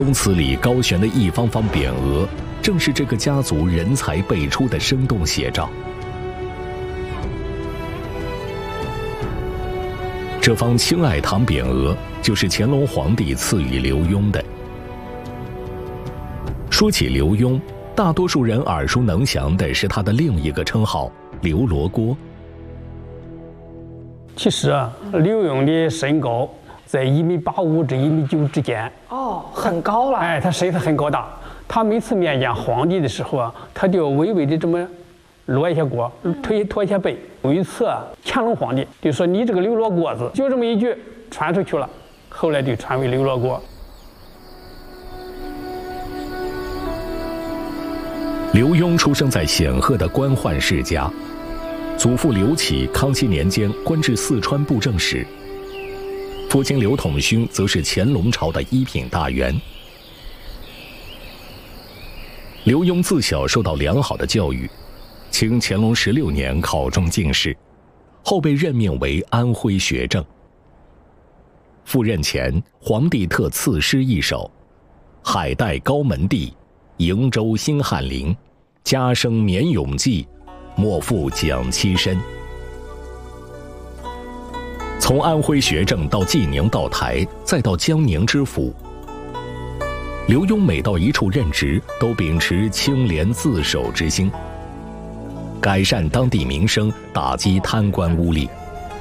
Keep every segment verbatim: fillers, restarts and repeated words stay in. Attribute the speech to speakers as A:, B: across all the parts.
A: 宗祠里高悬的一方方匾额，正是这个家族人才辈出的生动写照。这方清爱堂匾额就是乾隆皇帝赐予刘墉的。说起刘墉，大多数人耳熟能详的是他的另一个称号刘罗锅。
B: 其实啊，刘墉的身高在一米八五至一米九之间。
C: 哦，很高了。
B: 哎，他身子很高大。他每次面见皇帝的时候啊，他就微微的这么落一下锅，推驼一下背。有一次啊，乾隆皇帝就说：“你这个刘罗锅子。”就这么一句传出去了，后来就传为刘罗锅。
A: 刘墉出生在显赫的官宦世家，祖父刘启康熙年间官至四川布政使，父亲刘统勋则是乾隆朝的一品大员。刘墉自小受到良好的教育，清乾隆十六年考中进士，后被任命为安徽学政。赴任前，皇帝特赐诗一首：“海带高门第，瀛洲新翰林，家生绵永记，莫负蒋妻身。”从安徽学政到济宁道台，再到江宁知府，刘墉每到一处任职，都秉持清廉自守之心，改善当地民生，打击贪官污吏。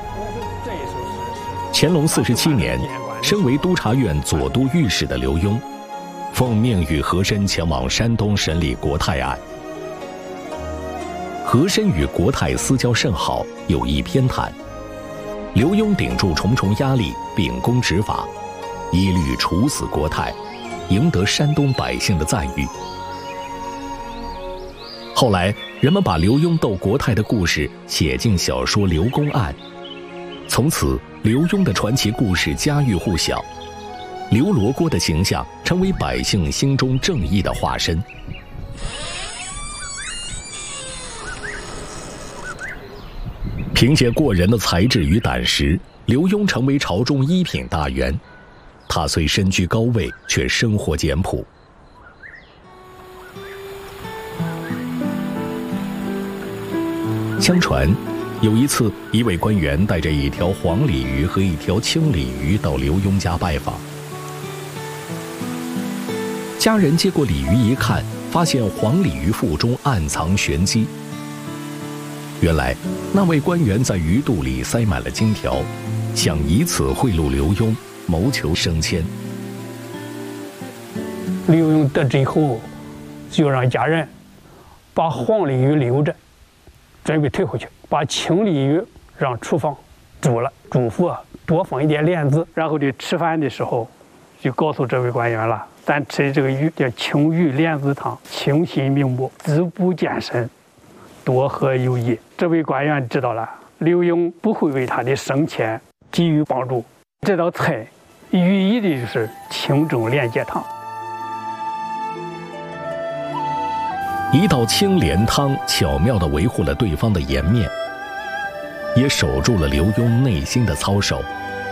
A: 乾隆四十七年，身为督察院左都御史的刘墉，奉命与和珅前往山东审理国泰案。和珅与国泰私交甚好，有意偏袒。刘墉顶住重重压力，秉公执法，一律处死国泰，赢得山东百姓的赞誉。后来，人们把刘墉斗国泰的故事写进小说《刘公案》，从此刘墉的传奇故事家喻户晓，刘罗锅的形象成为百姓心中正义的化身。凭借过人的才智与胆识，刘墉成为朝中一品大员。他虽身居高位，却生活简朴。相传，有一次，一位官员带着一条黄鲤鱼和一条青鲤鱼到刘墉家拜访。家人接过鲤鱼一看，发现黄鲤鱼腹中暗藏玄机。原来，那位官员在鱼肚里塞满了金条，想以此贿赂刘墉，谋求升迁。
B: 刘墉得知以后，就让家人把黄鲤鱼留着，准备退回去，把青鲤鱼让厨房煮了，嘱咐啊多放一点莲子。然后就吃饭的时候，就告诉这位官员了：咱吃的这个鱼叫青鱼莲子汤，清心明目，滋补健身，多喝有益。这位官员知道了，刘墉不会为他的升迁给予帮助。这道菜寓意的就是清正廉洁汤。
A: 一道清廉汤巧妙地维护了对方的颜面，也守住了刘墉内心的操守。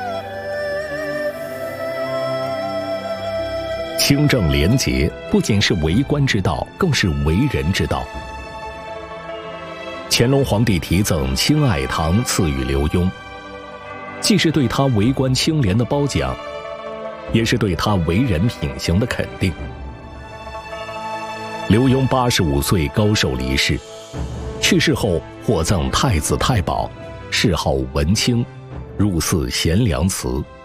A: 清正廉洁不仅是为官之道，更是为人之道。乾隆皇帝题赠清爱堂赐予刘墉，既是对他为官清廉的褒奖，也是对他为人品行的肯定。刘墉八十五岁高寿离世，去世后获赠太子太保，谥号文清，入祀贤良祠。